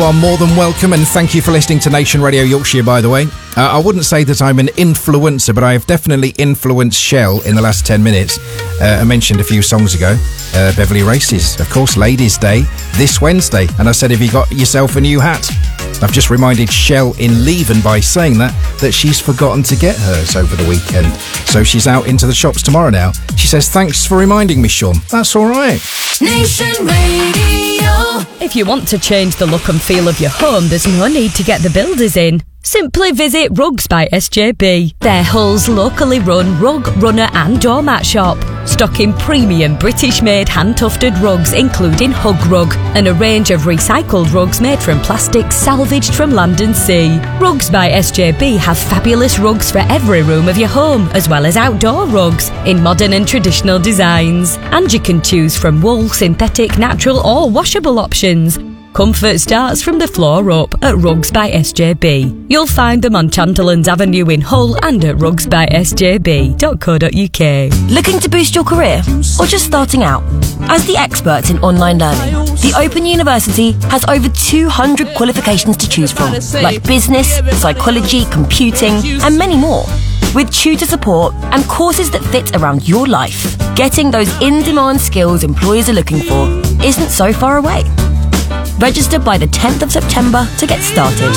are more than welcome, and thank you for listening to Nation Radio Yorkshire, by the way. I wouldn't say that I'm an influencer, but I have definitely influenced Shell in the last 10 minutes. I mentioned a few songs ago, Beverley Races, of course, Ladies' Day, this Wednesday, and I said, have you got yourself a new hat? I've just reminded Shell in Leven by saying that she's forgotten to get hers over the weekend. So she's out into the shops tomorrow now. She says, thanks for reminding me, Sean. That's all right. Nation Radio. If you want to change the look and feel of your home, there's no need to get the builders in. Simply visit Rugs by SJB. They're Hull's locally run rug, runner and doormat shop. Stocking premium British-made hand-tufted rugs, including Hug Rug, and a range of recycled rugs made from plastics salvaged from land and sea. Rugs by SJB have fabulous rugs for every room of your home, as well as outdoor rugs in modern and traditional designs. And you can choose from wool, synthetic, natural or washable options. Comfort starts from the floor up at Rugs by SJB. You'll find them on Chanterlands Avenue in Hull and at rugsbysjb.co.uk. Looking to boost your career? Or just starting out? As the experts in online learning, the Open University has over 200 qualifications to choose from, like business, psychology, computing, and many more. With tutor support and courses that fit around your life, getting those in-demand skills employers are looking for isn't so far away. Register by the 10th of September to get started.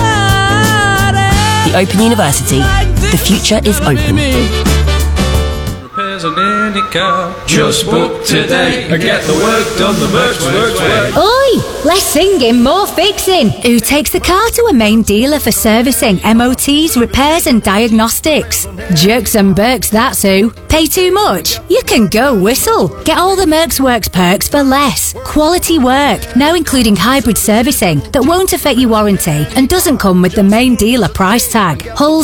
The Open University. The future is open. Repairs on any car. Just book today and get the work done the Mercs way. Oi! Less singing, more fixing. Who takes the car to a main dealer for servicing, MOTs, repairs and diagnostics? Jerks and Berks, that's who. Pay too much? You can go Whistle. Get all the Mercs Works perks for less. Quality work, now including hybrid servicing that won't affect your warranty and doesn't come with the main dealer price tag. Hull's